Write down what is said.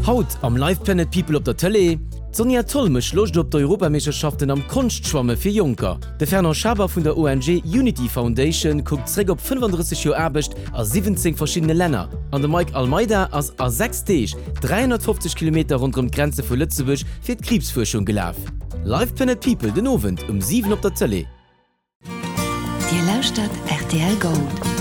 Haut am Live Planet People op der Tele, Sonja Tollmech locht op der Europameisterschaften am Kunstschwamme fir Junker. De Ferner Schaber vun der ONG Unity Foundation guckt zräg op 35 Jo Erbecht a 17 verschiedene Länder. An der Mike Almeida ass a 6 Teeg 350 km rund um Grenze vu Lützebusch fir d' Krebsforschung gelaf. Live Planet People den Ovent 7 op der Tele. Dir lauscht RTL Gold.